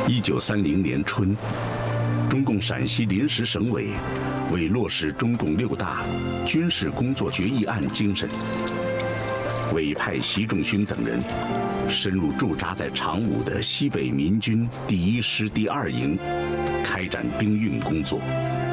1930年春，中共陕西临时省委为落实中共6大军事工作决议案精神，委派习仲勋等人深入驻扎在长武的西北民军第1师第2营，开展兵运工作。